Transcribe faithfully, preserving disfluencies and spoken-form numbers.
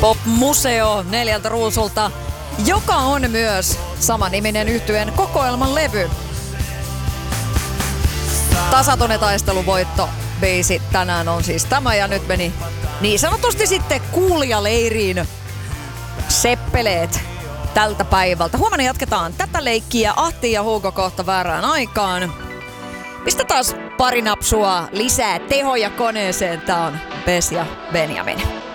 Pop-museo neljältä ruusulta, joka on myös samaniminen yhtyeen kokoelman levy. Tasaton taisteluvoitto biisi tänään on siis tämä ja nyt meni niin sanotusti sitten kuulijaleiriin seppeleet tältä päivältä. Huomenna jatketaan tätä leikkiä Ahti ja Hugo kohta väärään aikaan. Mistä taas pari napsua lisää tehoja koneeseen. Tää on Bes ja Benjamin.